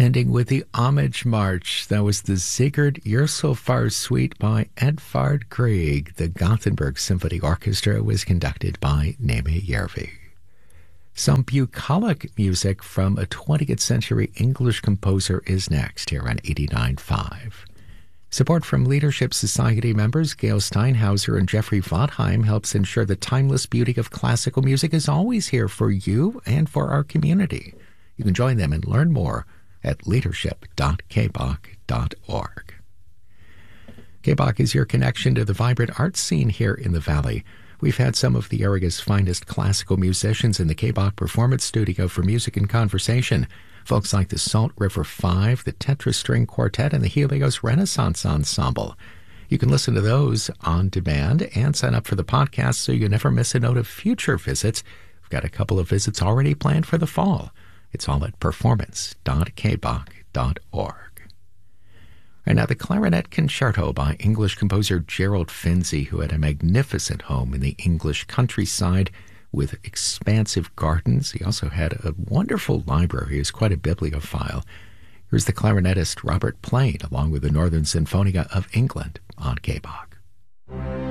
ending with the Homage March. That was the Sigurd You're So Far Suite by Edvard Grieg. The Gothenburg Symphony Orchestra was conducted by Nemi Järvi. Some bucolic music from a 20th century English composer is next here on 89.5. Support from Leadership Society members Gail Steinhauser and Jeffrey Vautheim helps ensure the timeless beauty of classical music is always here for you and for our community. You can join them and learn more at leadership.kbach.org. KBach is your connection to the vibrant art scene here in the Valley. We've had some of the area's finest classical musicians in the KBach Performance Studio for music and conversation. Folks like the Salt River Five, the Tetra String Quartet, and the Helios Renaissance Ensemble. You can listen to those on demand and sign up for the podcast so you never miss a note of future visits. We've got a couple of visits already planned for the fall. It's all at performance.kbach.org. And now the Clarinet Concerto by English composer Gerald Finzi, who had a magnificent home in the English countryside with expansive gardens. He also had a wonderful library. He was quite a bibliophile. Here's the clarinetist Robert Plain, along with the Northern Sinfonia of England on KBach.